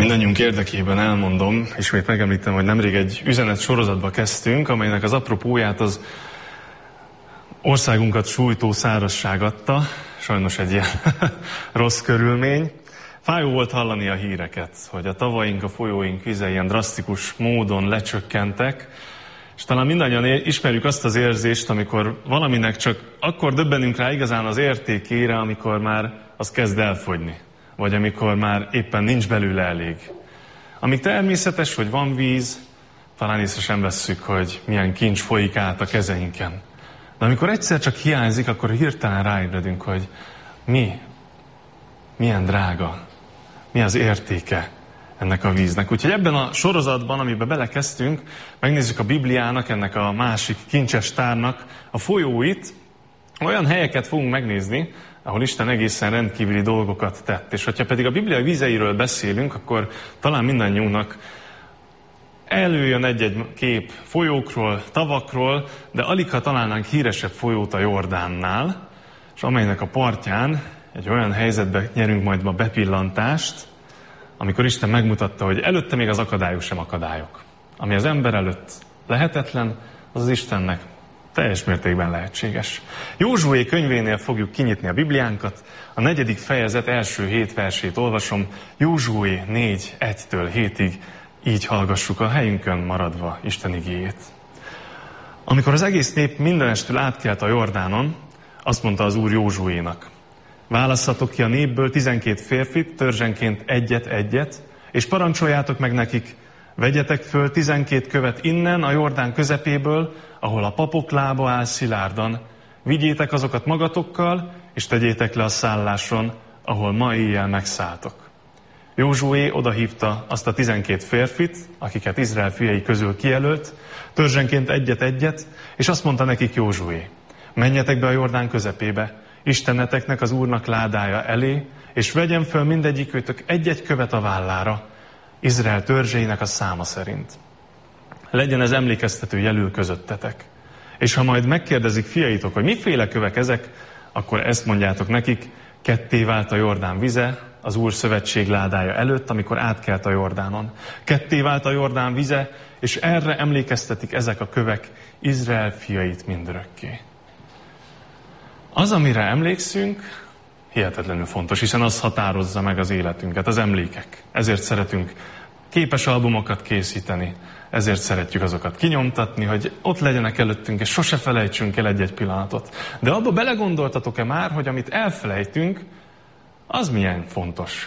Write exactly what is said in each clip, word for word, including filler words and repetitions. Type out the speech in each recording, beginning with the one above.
Mindannyiunk érdekében elmondom, ismét megemlítem, hogy nemrég egy üzenet sorozatba kezdtünk, amelynek az apropóját az országunkat sújtó szárazság adta, sajnos egy ilyen rossz körülmény. Fájó volt hallani a híreket, hogy a tavaink, a folyóink vize ilyen drasztikus módon lecsökkentek, és talán mindannyian ismerjük azt az érzést, amikor valaminek csak akkor döbbenünk rá igazán az értékére, amikor már az kezd elfogyni, vagy amikor már éppen nincs belőle elég. Amíg természetes, hogy van víz, talán észre sem vesszük, hogy milyen kincs folyik át a kezeinken. De amikor egyszer csak hiányzik, akkor hirtelen ráébredünk, hogy mi, milyen drága, mi az értéke ennek a víznek. Úgyhogy ebben a sorozatban, amiben belekezdtünk, megnézzük a Bibliának, ennek a másik kincses tárnak a folyóit, olyan helyeket fogunk megnézni, ahol Isten egészen rendkívüli dolgokat tett. És hogyha pedig a Biblia vizeiről beszélünk, akkor talán mindannyiunknak előjön egy-egy kép folyókról, tavakról, de alig ha találnánk híresebb folyót a Jordánnál, és amelynek a partján egy olyan helyzetbe nyerünk majd ma bepillantást, amikor Isten megmutatta, hogy előtte még az akadályok sem akadályok. Ami az ember előtt lehetetlen, az az Istennek teljes mértékben lehetséges. Józsué könyvénél fogjuk kinyitni a Bibliánkat. A negyedik fejezet első hét versét olvasom. Józsué négy, egytől hétig. Így hallgassuk a helyünkön maradva Isten igéjét. Amikor az egész nép mindenestül átkelt a Jordánon, azt mondta az Úr Józsuénak: válasszatok ki a népből tizenkét férfit, törzsenként egyet-egyet, és parancsoljátok meg nekik: vegyetek föl tizenkét követ innen, a Jordán közepéből, ahol a papok lába áll szilárdan. Vigyétek azokat magatokkal, és tegyétek le a szálláson, ahol ma éjjel megszálltok. Józsué odahívta azt a tizenkét férfit, akiket Izrael fiai közül kijelölt, törzsenként egyet-egyet, és azt mondta nekik Józsué: menjetek be a Jordán közepébe, Isteneteknek, az Úrnak ládája elé, és vegyen föl mindegyikőtök egy-egy követ a vállára, Izrael törzseinek a száma szerint. Legyen ez emlékeztető jelül közöttetek. És ha majd megkérdezik fiaitok, hogy miféle kövek ezek, akkor ezt mondjátok nekik: ketté vált a Jordán vize az Úr szövetség ládája előtt, amikor átkelt a Jordánon. Ketté vált a Jordán vize, és erre emlékeztetik ezek a kövek Izrael fiait mindörökké. Az, amire emlékszünk, hihetetlenül fontos, hiszen az határozza meg az életünket, az emlékek. Ezért szeretünk képes albumokat készíteni, ezért szeretjük azokat kinyomtatni, hogy ott legyenek előttünk, és sose felejtsünk el egy-egy pillanatot. De abba belegondoltatok-e már, hogy amit elfelejtünk, az milyen fontos?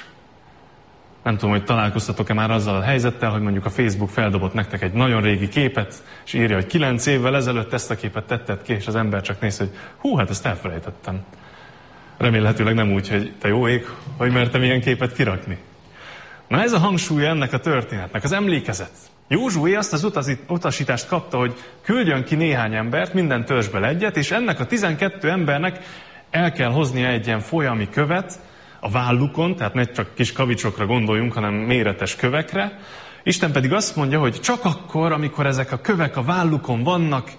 Nem tudom, hogy találkoztatok-e már azzal a helyzettel, hogy mondjuk a Facebook feldobott nektek egy nagyon régi képet, és írja, hogy kilenc évvel ezelőtt ezt a képet tetted ki, és az ember csak néz, hogy hú, hát ezt elfelejtettem. Remélhetőleg nem úgy, hogy te jó ég, hogy mertem ilyen képet kirakni. Na ez a hangsúlya ennek a történetnek, az emlékezet. Józsué azt az utasítást kapta, hogy küldjön ki néhány embert, minden törzsből egyet, és ennek a tizenkét embernek el kell hoznia egy ilyen folyami követ a vállukon, tehát ne csak kis kavicsokra gondoljunk, hanem méretes kövekre. Isten pedig azt mondja, hogy csak akkor, amikor ezek a kövek a vállukon vannak,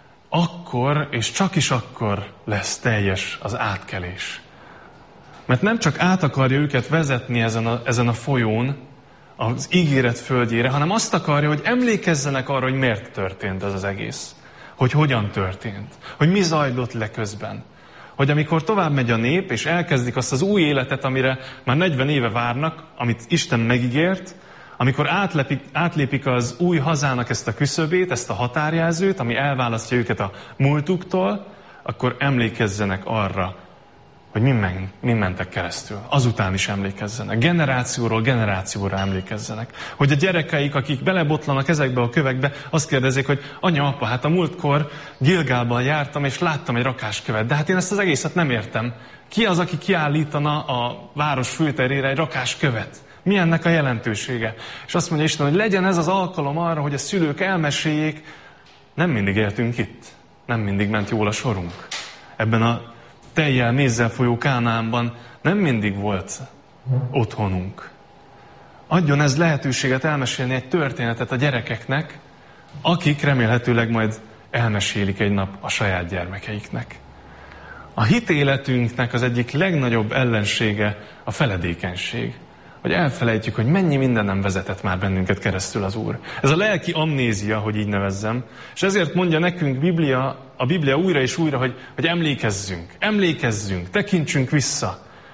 akkor és csak is akkor lesz teljes az átkelés. Mert nem csak át akarja őket vezetni ezen a, ezen a folyón, az ígéret földjére, hanem azt akarja, hogy emlékezzenek arra, hogy miért történt ez az egész. Hogy hogyan történt. Hogy mi zajlott le közben. Hogy amikor tovább megy a nép, és elkezdik azt az új életet, amire már negyven éve várnak, amit Isten megígért, amikor átlépik, átlépik az új hazának ezt a küszöbét, ezt a határjelzőt, ami elválasztja őket a múltuktól, akkor emlékezzenek arra, hogy mi, men, mi mentek keresztül. Azután is emlékezzenek. Generációról generációra emlékezzenek. Hogy a gyerekeik, akik belebotlanak ezekbe a kövekbe, azt kérdezik, hogy anya, apa, hát a múltkor Gilgálban jártam, és láttam egy rakáskövet. De hát én ezt az egészet nem értem. Ki az, aki kiállítana a város főterére egy rakáskövet? Mi ennek a jelentősége? És azt mondja Isten, hogy legyen ez az alkalom arra, hogy a szülők elmeséljék, nem mindig éltünk itt. Nem mindig ment jól a sorunk. Ebben a tejjel, mézzel folyó Kánaánban nem mindig volt otthonunk. Adjon ez lehetőséget elmesélni egy történetet a gyerekeknek, akik remélhetőleg majd elmesélik egy nap a saját gyermekeiknek. A hitéletünknek az egyik legnagyobb ellensége a feledékenység. hogy elfelejtjük, hogy mennyi mindennem vezetett már bennünket keresztül az Úr. Ez a lelki amnézia, hogy így nevezzem, és ezért mondja nekünk Biblia, a Biblia újra és újra, hogy, hogy emlékezzünk, emlékezzünk, tekintsünk vissza.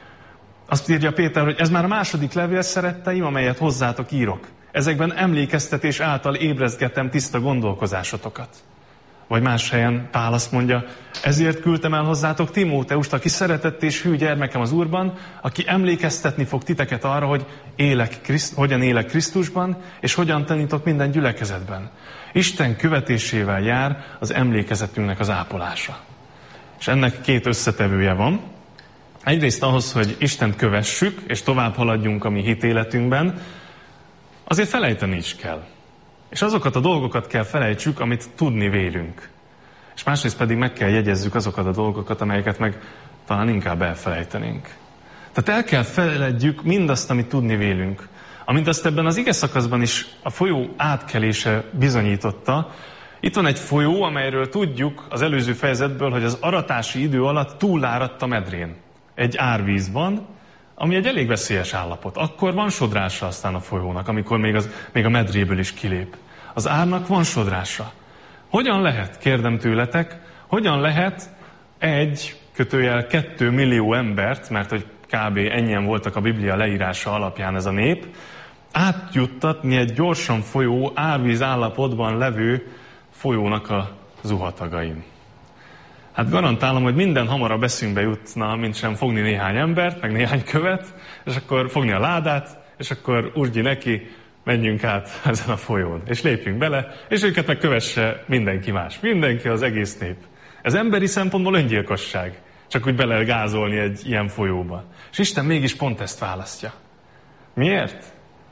Azt írja Péter, hogy ez már a második levél, szeretteim, amelyet hozzátok írok. Ezekben emlékeztetés által ébrezgetem tiszta gondolkozásotokat. Vagy más helyen Pál azt mondja, ezért küldtem el hozzátok Timóteust, aki szeretett és hű gyermekem az Úrban, aki emlékeztetni fog titeket arra, hogy élek Kriszt, hogyan élek Krisztusban, és hogyan tanítok minden gyülekezetben. Isten követésével jár az emlékezetünknek az ápolása. És ennek két összetevője van. Egyrészt ahhoz, hogy Istent kövessük, és tovább haladjunk a mi hitéletünkben, azért felejteni is kell. És azokat a dolgokat kell felejtsük, amit tudni vélünk. És másrészt pedig meg kell jegyezzük azokat a dolgokat, amelyeket meg talán inkább elfelejtenénk. Tehát el kell felejtjük mindazt, amit tudni vélünk. Amint azt ebben az ige szakaszban is a folyó átkelése bizonyította. Itt van egy folyó, amelyről tudjuk az előző fejezetből, hogy az aratási idő alatt túláradt a medrén. Egy árvíz van, ami egy elég veszélyes állapot. Akkor van sodrása aztán a folyónak, amikor még, az, még a medréből is kilép. Az árnak van sodrása. Hogyan lehet, kérdem tőletek, hogyan lehet egy kötőjel kettő millió embert, mert hogy kb. Ennyien voltak a Biblia leírása alapján ez a nép, átjuttatni egy gyorsan folyó, árvíz állapotban levő folyónak a zuhatagain? Hát garantálom, hogy minden hamarabb eszünkbe jutna, mint sem fogni néhány embert, meg néhány követ, és akkor fogni a ládát, és akkor urgyi neki, menjünk át ezen a folyón, és lépjünk bele, és őket meg kövesse mindenki más. Mindenki, az egész nép. Ez emberi szempontból öngyilkosság, csak úgy bele gázolni egy ilyen folyóba. És Isten mégis pont ezt választja. Miért?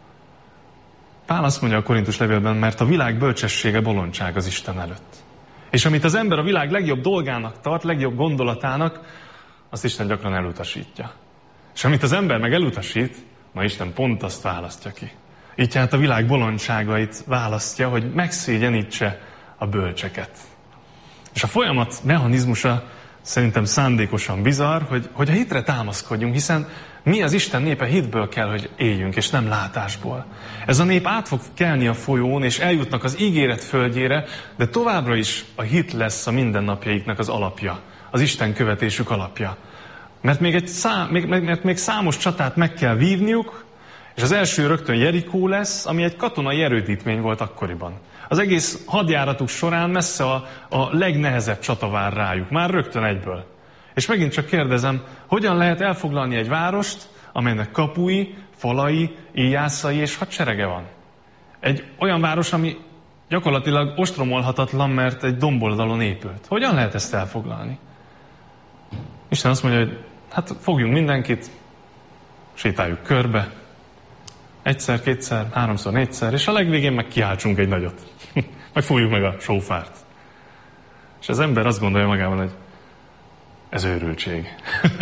Pál azt mondja a Korintus levélben, mert a világ bölcsessége bolondság az Isten előtt. És amit az ember a világ legjobb dolgának tart, legjobb gondolatának, azt Isten gyakran elutasítja. És amit az ember meg elutasít, na Isten pont azt választja ki. Így tehát a világ bolondságait választja, hogy megszégyenítse a bölcseket. És a folyamat mechanizmusa szerintem szándékosan bizarr, hogy, hogy a hitre támaszkodjunk, hiszen mi az Isten népe hitből kell, hogy éljünk, és nem látásból. Ez a nép át fog kelni a folyón, és eljutnak az ígéret földjére, de továbbra is a hit lesz a mindennapjaiknak az alapja, az Isten követésük alapja. Mert még, egy szám, még, mert még számos csatát meg kell vívniuk, és az első rögtön Jerikó lesz, ami egy katonai erődítmény volt akkoriban. Az egész hadjáratuk során messze a, a legnehezebb csata vár rájuk, már rögtön egyből. És megint csak kérdezem, hogyan lehet elfoglalni egy várost, amelynek kapui, falai, íjászai és hadserege van? Egy olyan város, ami gyakorlatilag ostromolhatatlan, mert egy domboldalon épült. Hogyan lehet ezt elfoglalni? Isten azt mondja, hogy hát fogjunk mindenkit, sétáljuk körbe, egyszer, kétszer, háromszor, négyszer, és a legvégén meg kiáltsunk egy nagyot. Meg fújjuk meg a sófárt. És az ember azt gondolja magában, hogy ez őrültség.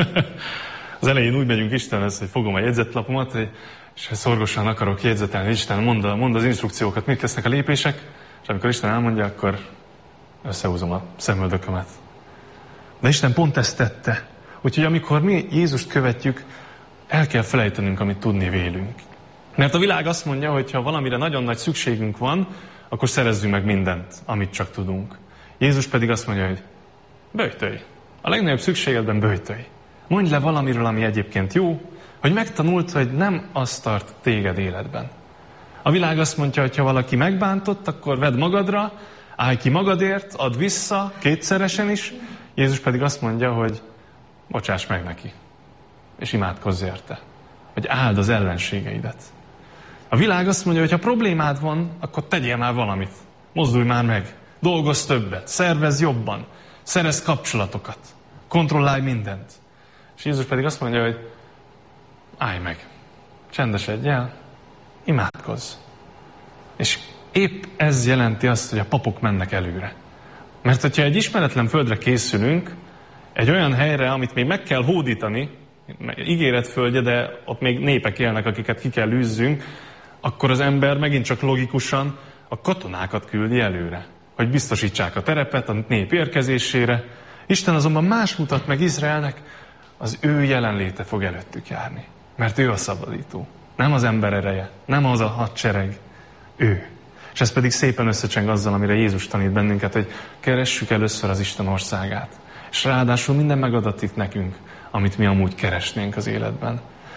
Az elején úgy megyünk Istenhez, hogy fogom a jegyzetlapomat, és szorgosan akarok jegyzetelni, Isten mond, mond az instrukciókat, mit lesznek a lépések, és amikor Isten elmondja, akkor összehúzom a szemöldökömet. De Isten pont ezt tette. Úgyhogy amikor mi Jézust követjük, el kell felejtenünk, amit tudni vélünk. Mert a világ azt mondja, hogy ha valamire nagyon nagy szükségünk van, akkor szerezzünk meg mindent, amit csak tudunk. Jézus pedig azt mondja, hogy böjtölj. A legnagyobb szükségedben böjtölj. Mondj le valamiről, ami egyébként jó, hogy megtanult, hogy nem azt tart téged életben. A világ azt mondja, hogy ha valaki megbántott, akkor vedd magadra, állj ki magadért, add vissza, kétszeresen is. Jézus pedig azt mondja, hogy bocsáss meg neki, és imádkozz érte. Hogy áld az ellenségeidet. A világ azt mondja, hogy ha problémád van, akkor tegyél már valamit. Mozdulj már meg. Dolgozz többet. Szervezz jobban. Szerezz kapcsolatokat. Kontrollálj mindent. És Jézus pedig azt mondja, hogy állj meg. Csendesedj el. Imádkozz. És épp ez jelenti azt, hogy a papok mennek előre. Mert hogyha egy ismeretlen földre készülünk, egy olyan helyre, amit még meg kell hódítani, ígéretföldje, de ott még népek élnek, akiket ki kell űzzünk, akkor az ember megint csak logikusan a katonákat küldi előre, hogy biztosítsák a terepet a nép érkezésére. Isten azonban más mutat meg Izraelnek, az ő jelenléte fog előttük járni. Mert ő a szabadító. Nem az ember ereje, nem az a hadsereg, ő. És ez pedig szépen összecseng azzal, amire Jézus tanít bennünket, hogy keressük először az Isten országát. És ráadásul minden megadatik nekünk, amit mi amúgy keresnénk az életben.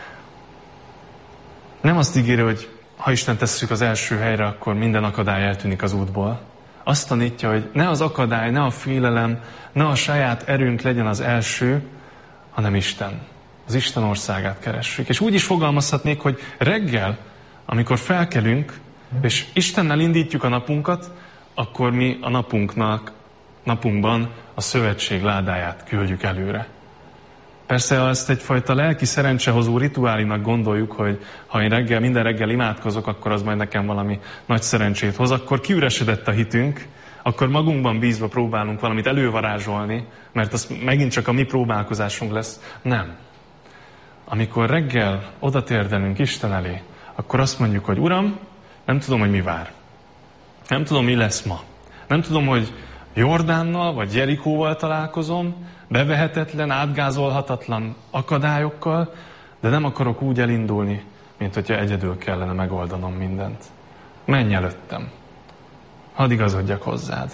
Nem azt ígéri, hogy ha Isten tesszük az első helyre, akkor minden akadály eltűnik az útból. Azt tanítja, hogy ne az akadály, ne a félelem, ne a saját erőnk legyen az első, hanem Isten. Az Isten országát keressük. És úgy is fogalmazhatnék, hogy reggel, amikor felkelünk, és Istennel indítjuk a napunkat, akkor mi a napunknak, napunkban a szövetség ládáját küldjük előre. Persze, ha ezt egyfajta lelki szerencsehozó rituálinak gondoljuk, hogy ha én reggel, minden reggel imádkozok, akkor az majd nekem valami nagy szerencsét hoz, akkor kiüresedett a hitünk, akkor magunkban bízva próbálunk valamit elővarázsolni, mert az megint csak a mi próbálkozásunk lesz. Nem. Amikor reggel oda térdelünk Isten elé, akkor azt mondjuk, hogy Uram, nem tudom, hogy mi vár. Nem tudom, mi lesz ma. Nem tudom, hogy Jordánnal vagy Jerikóval találkozom, bevehetetlen, átgázolhatatlan akadályokkal, de nem akarok úgy elindulni, mint hogyha egyedül kellene megoldanom mindent. Menj előttem. Hadd igazodjak hozzád.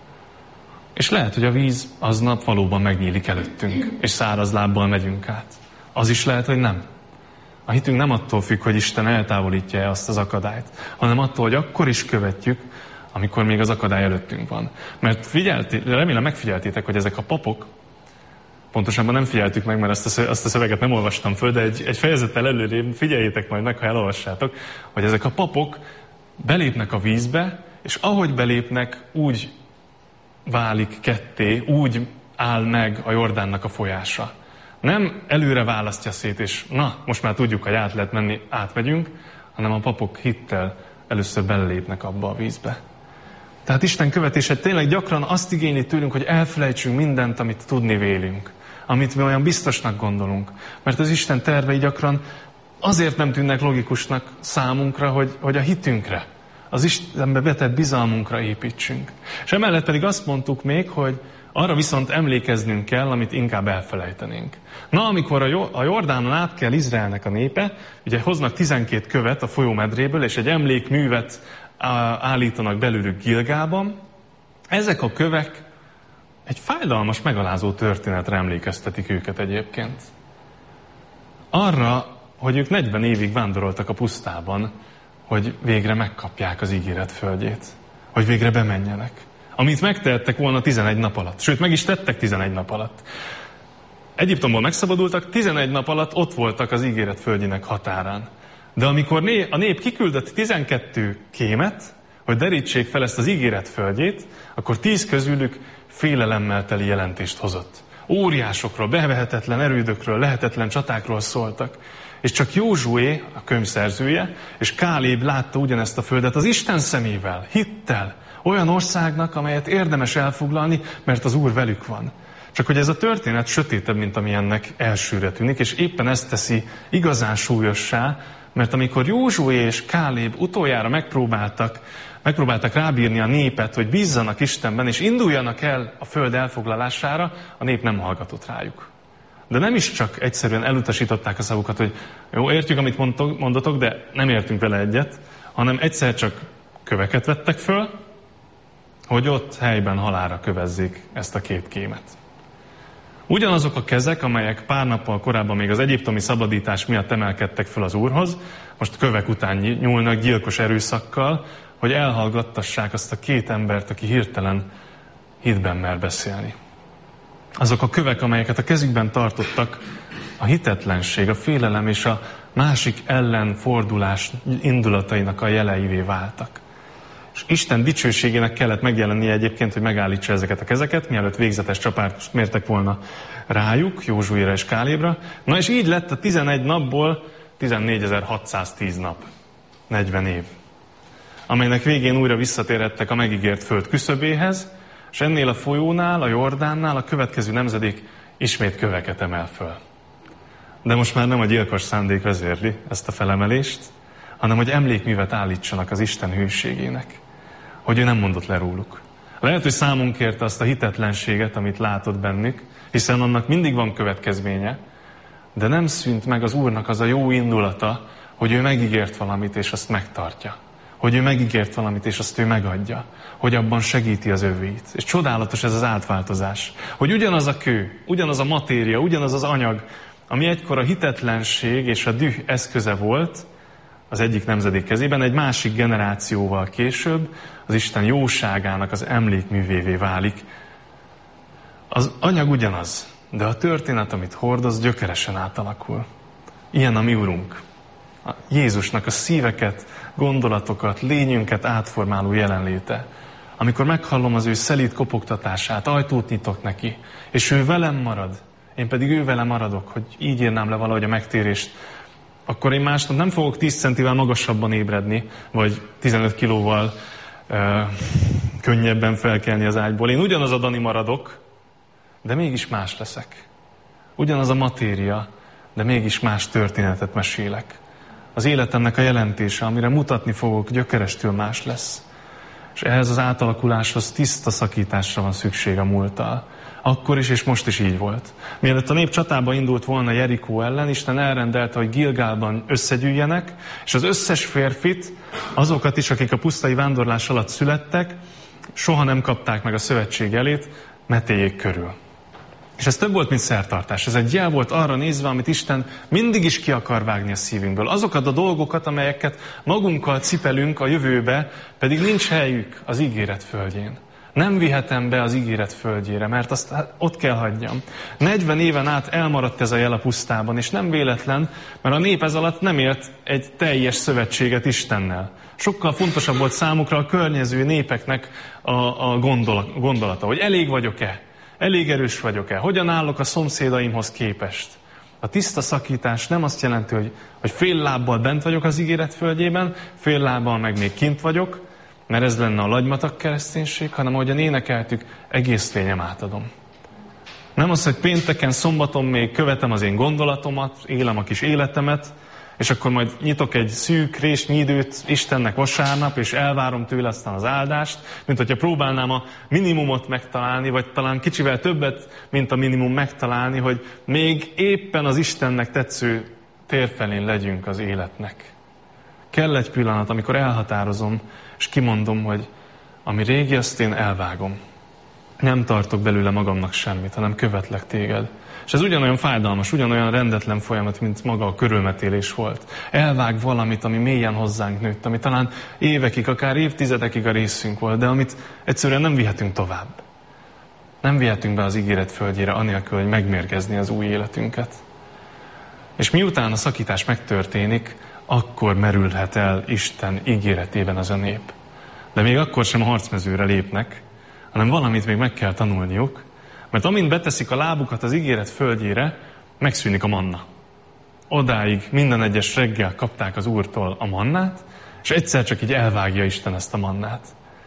És lehet, hogy a víz aznap valóban megnyílik előttünk, és száraz lábbal megyünk át. Az is lehet, hogy nem. A hitünk nem attól függ, hogy Isten eltávolítja-e azt az akadályt, hanem attól, hogy akkor is követjük, amikor még az akadály előttünk van. Mert figyelti, remélem megfigyeltétek, hogy ezek a papok, pontosabban nem figyeltük meg, mert azt a, azt a szöveget nem olvastam föl, de egy, egy fejezettel előrébb figyeljétek majd meg, ha elolvassátok, hogy ezek a papok belépnek a vízbe, és ahogy belépnek, úgy válik ketté, úgy áll meg a Jordánnak a folyása. Nem előre választja szét, és na, most már tudjuk, hogy át lehet menni, átmegyünk, hanem a papok hittel először belépnek abba a vízbe. Tehát Isten követése tényleg gyakran azt igényli tőlünk, hogy elfelejtsünk mindent, amit tudni vélünk, amit mi olyan biztosnak gondolunk. Mert az Isten tervei gyakran azért nem tűnnek logikusnak számunkra, hogy, hogy a hitünkre, az Istenbe vetett bizalmunkra építsünk. És emellett pedig azt mondtuk még, hogy arra viszont emlékeznünk kell, amit inkább elfelejtenénk. Na, amikor a Jordánon át kell Izraelnek a népe, ugye hoznak tizenkét követ a folyómedréből, és egy emlékművet állítanak belőlük Gilgálban. Ezek a kövek egy fájdalmas, megalázó történetre emlékeztetik őket egyébként. Arra, hogy ők negyven évig vándoroltak a pusztában, hogy végre megkapják az ígéret földjét. Hogy végre bemenjenek. Amit megtehettek volna tizenegy nap alatt. Sőt, meg is tettek tizenegy nap alatt. Egyiptomból megszabadultak, tizenegy nap alatt ott voltak az ígéret földjének határán. De amikor a nép kiküldött tizenkét kémet, hogy derítsék fel ezt az ígéret földjét, akkor tíz közülük félelemmel teli jelentést hozott. Óriásokról, bevehetetlen erődökről, lehetetlen csatákról szóltak. És csak Józsué, a könyvszerzője, és Káléb látta ugyanezt a földet az Isten szemével, hittel, olyan országnak, amelyet érdemes elfoglalni, mert az Úr velük van. Csak hogy ez a történet sötétebb, mint ami ennek elsőre tűnik, és éppen ezt teszi igazán súlyossá, mert amikor Józsué és Káléb utoljára megpróbáltak, megpróbáltak rábírni a népet, hogy bízzanak Istenben, és induljanak el a föld elfoglalására, a nép nem hallgatott rájuk. De nem is csak egyszerűen elutasították a szavukat, hogy jó, értjük, amit mondotok, de nem értünk vele egyet, hanem egyszer csak köveket vettek föl, hogy ott helyben halálra kövezzék ezt a két kémet. Ugyanazok a kezek, amelyek pár nappal korábban még az egyiptomi szabadítás miatt emelkedtek föl az Úrhoz, most kövek után nyúlnak gyilkos erőszakkal, hogy elhallgattassák azt a két embert, aki hirtelen hitben mer beszélni. Azok a kövek, amelyeket a kezükben tartottak, a hitetlenség, a félelem és a másik ellen fordulás indulatainak a jeleivé váltak. És Isten dicsőségének kellett megjelennie egyébként, hogy megállítsa ezeket a kezeket, mielőtt végzetes csapást mértek volna rájuk, Józsuéra és Kálébra. Na és így lett a tizenegy napból tizennégyezer-hatszáztíz nap, negyven év, amelynek végén újra visszatérhettek a megígért föld küszöbéhez, és ennél a folyónál, a Jordánnál a következő nemzedék ismét köveket emel föl. De most már nem a gyilkos szándék vezérli ezt a felemelést, hanem hogy emlékművet állítsanak az Isten hűségének. Hogy ő nem mondott le róluk. Lehet, hogy számunk kérte azt a hitetlenséget, amit látott bennük, hiszen annak mindig van következménye, de nem szűnt meg az Úrnak az a jó indulata, hogy ő megígért valamit, és azt megtartja. Hogy ő megígért valamit, és azt ő megadja. Hogy abban segíti az övéit. És csodálatos ez az átváltozás. Hogy ugyanaz a kő, ugyanaz a matéria, ugyanaz az anyag, ami egykor a hitetlenség és a düh eszköze volt, az egyik nemzedék kezében, egy másik generációval később az Isten jóságának az emlékművévé válik. Az anyag ugyanaz, de a történet, amit hordoz, gyökeresen átalakul. Ilyen a mi Urunk. A Jézusnak a szíveket, gondolatokat, lényünket átformáló jelenléte. Amikor meghallom az ő szelíd kopogtatását, ajtót nyitok neki, és ő velem marad, én pedig ő velem maradok, hogy így írnám le valahogy a megtérést, akkor én másnap nem fogok tíz centivel magasabban ébredni, vagy tizenöt kilóval ö, könnyebben felkelni az ágyból. Én ugyanaz a Dani maradok, de mégis más leszek. Ugyanaz a matéria, de mégis más történetet mesélek. Az életemnek a jelentése, amire mutatni fogok, gyökerestől más lesz. És ehhez az átalakuláshoz tiszta szakításra van szükség a múlttal. Akkor is és most is így volt. Mielőtt a nép csatába indult volna Jerikó ellen, Isten elrendelte, hogy Gilgálban összegyűjjenek, és az összes férfit, azokat is, akik a pusztai vándorlás alatt születtek, soha nem kapták meg a szövetség elét, metéljék körül. És ez több volt, mint szertartás. Ez egy jel volt arra nézve, amit Isten mindig is ki akar vágni a szívünkből. Azokat a dolgokat, amelyeket magunkkal cipelünk a jövőbe, pedig nincs helyük az ígéret földjén. Nem vihetem be az ígéret földjére, mert azt hát, ott kell hagyjam. negyven éven át elmaradt ez a jel a pusztában, és nem véletlen, mert a nép ez alatt nem élt egy teljes szövetséget Istennel. Sokkal fontosabb volt számukra a környező népeknek a, a gondolat, gondolata, hogy elég vagyok-e, elég erős vagyok-e, hogyan állok a szomszédaimhoz képest. A tiszta szakítás nem azt jelenti, hogy, hogy fél lábbal bent vagyok az ígéret földjében, fél lábbal meg még kint vagyok, mert ez lenne a lagymatag kereszténység, hanem ahogyan énekeltük, egész lényem átadom. Nem az, hogy pénteken, szombaton még követem az én gondolatomat, élem a kis életemet, és akkor majd nyitok egy szűk résnyi időt Istennek vasárnap, és elvárom tőle aztán az áldást, mint hogyha próbálnám a minimumot megtalálni, vagy talán kicsivel többet, mint a minimum megtalálni, hogy még éppen az Istennek tetsző térfelén legyünk az életnek. Kell egy pillanat, amikor elhatározom, és kimondom, hogy ami régi, azt én elvágom. Nem tartok belőle magamnak semmit, hanem követlek téged. És ez ugyanolyan fájdalmas, ugyanolyan rendetlen folyamat, mint maga a körülmetélés volt. Elvág valamit, ami mélyen hozzánk nőtt, ami talán évekig, akár évtizedekig a részünk volt, de amit egyszerűen nem vihetünk tovább. Nem vihetünk be az ígéret földjére, anélkül, hogy megmérgezni az új életünket. És miután a szakítás megtörténik, akkor merülhet el Isten ígéretében az a nép. De még akkor sem a harcmezőre lépnek, hanem valamit még meg kell tanulniuk, mert amint beteszik a lábukat az ígéret földjére, megszűnik a manna. Odáig minden egyes reggel kapták az Úrtól a mannát, és egyszer csak így elvágja Isten ezt a mannát.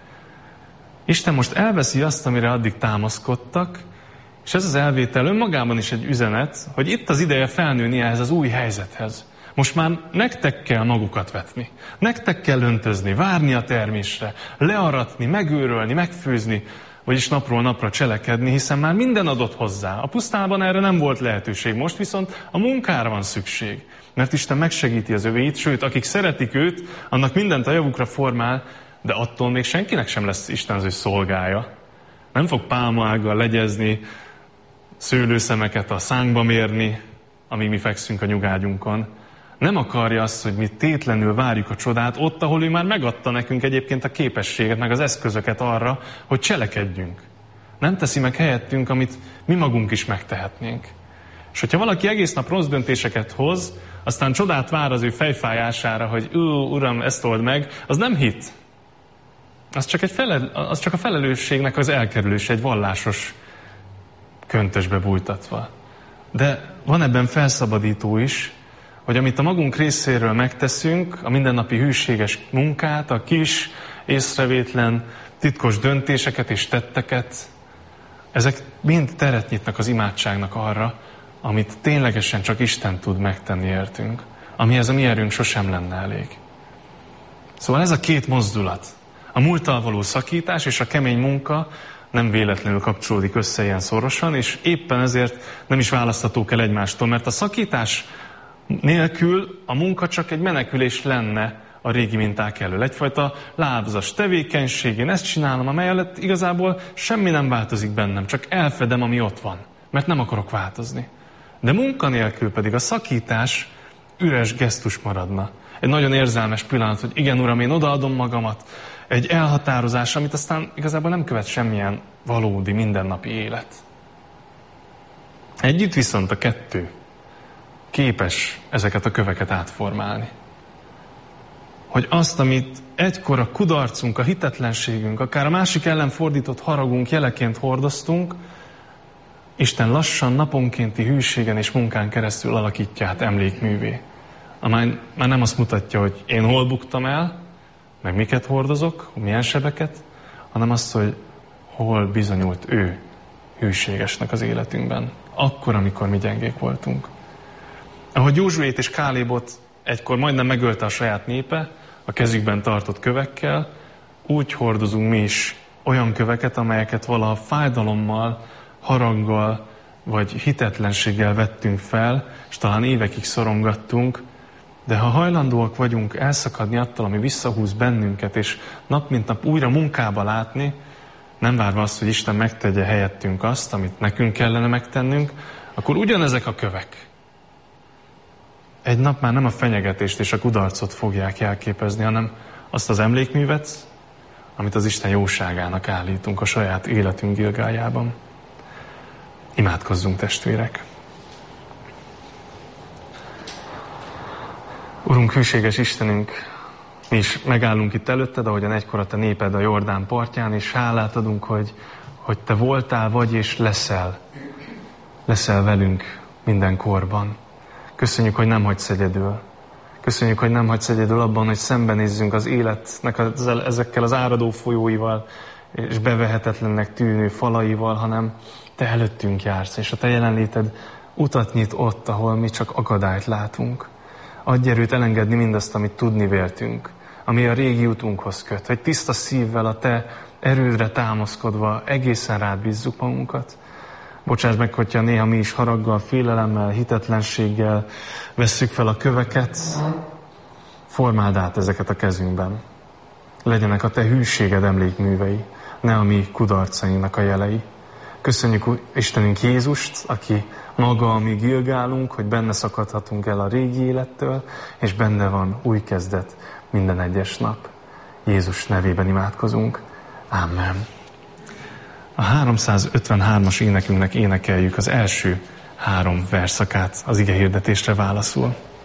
Isten most elveszi azt, amire addig támaszkodtak, és ez az elvétel önmagában is egy üzenet, hogy itt az ideje felnőni ehhez az új helyzethez. Most már nektek kell magukat vetni, nektek kell öntözni, várni a termésre, learatni, megőrölni, megfőzni, vagyis napról napra cselekedni, hiszen már minden adott hozzá. A pusztában erre nem volt lehetőség, most viszont a munkára van szükség. Mert Isten megsegíti az övéit, sőt, akik szeretik őt, annak mindent a javukra formál, de attól még senkinek sem lesz Isten az ő szolgája. Nem fog pálmaággal legyezni, szőlőszemeket a szánkba mérni, amíg mi fekszünk a nyugágyunkon. Nem akarja azt, hogy mi tétlenül várjuk a csodát ott, ahol ő már megadta nekünk egyébként a képességet, meg az eszközöket arra, hogy cselekedjünk. Nem teszi meg helyettünk, amit mi magunk is megtehetnénk. És hogyha valaki egész nap rossz döntéseket hoz, aztán csodát vár az ő fejfájására, hogy ú, uram, ezt old meg, az nem hit. Az csak, egy felel, az csak a felelősségnek az elkerülése, egy vallásos köntösbe bújtatva. De van ebben felszabadító is, hogy amit a magunk részéről megteszünk, a mindennapi hűséges munkát, a kis, észrevétlen, titkos döntéseket és tetteket, ezek mind teret nyitnak az imádságnak arra, amit ténylegesen csak Isten tud megtenni értünk, amihez a mi erőnk sosem lenne elég. Szóval ez a két mozdulat, a múlttal való szakítás és a kemény munka nem véletlenül kapcsolódik össze ilyen szorosan, és éppen ezért nem is választhatók el egymástól, mert a szakítás nélkül a munka csak egy menekülés lenne a régi minták elől. Egyfajta lázas tevékenység, én ezt csinálom, amelyet igazából semmi nem változik bennem, csak elfedem, ami ott van, mert nem akarok változni. De munka nélkül pedig a szakítás üres gesztus maradna. Egy nagyon érzelmes pillanat, hogy igen, Uram, én odaadom magamat, egy elhatározás, amit aztán igazából nem követ semmilyen valódi, mindennapi élet. Együtt viszont a kettő képes ezeket a köveket átformálni. Hogy azt, amit egykor a kudarcunk, a hitetlenségünk, akár a másik ellen fordított haragunk jeleként hordoztunk, Isten lassan, naponkénti hűségen és munkán keresztül alakítja át emlékművé. Amely már nem azt mutatja, hogy én hol buktam el, meg miket hordozok, milyen sebeket, hanem azt, hogy hol bizonyult ő hűségesnek az életünkben. Akkor, amikor mi gyengék voltunk. Ahogy Józsuét és Kálébot egykor majdnem megölte a saját népe, a kezükben tartott kövekkel, úgy hordozunk mi is olyan köveket, amelyeket valaha fájdalommal, haraggal vagy hitetlenséggel vettünk fel, és talán évekig szorongattunk, de ha hajlandóak vagyunk elszakadni attól, ami visszahúz bennünket, és nap mint nap újra munkába látni, nem várva azt, hogy Isten megtegye helyettünk azt, amit nekünk kellene megtennünk, akkor ugyanezek a kövek egy nap már nem a fenyegetést és a kudarcot fogják jelképezni, hanem azt az emlékművet, amit az Isten jóságának állítunk a saját életünk Gilgáljában. Imádkozzunk, testvérek! Urunk, hűséges Istenünk, mi is megállunk itt előtted, ahogyan egykor a te néped a Jordán partján, és hálát adunk, hogy, hogy te voltál, vagy és leszel. Leszel velünk minden korban. Köszönjük, hogy nem hagysz egyedül. Köszönjük, hogy nem hagysz egyedül abban, hogy szembenézzünk az életnek az, ezekkel az áradó folyóival, és bevehetetlennek tűnő falaival, hanem te előttünk jársz, és a te jelenléted utat nyit ott, ahol mi csak akadályt látunk. Adj erőt elengedni mindazt, amit tudni véltünk, ami a régi utunkhoz köt, hogy tiszta szívvel a te erődre támaszkodva egészen rád bízzuk magunkat. Bocsáss meg, hogyha néha mi is haraggal, félelemmel, hitetlenséggel vesszük fel a köveket, formáld át ezeket a kezünkben. Legyenek a te hűséged emlékművei, ne a mi kudarcainknak a jelei. Köszönjük Istenünk Jézust, aki maga a mi Gilgálunk, hogy benne szakadhatunk el a régi élettől, és benne van új kezdet minden egyes nap. Jézus nevében imádkozunk. Amen. A háromszázötvenhármas énekünknek énekeljük az első három verszakát az ige hirdetésre válaszul.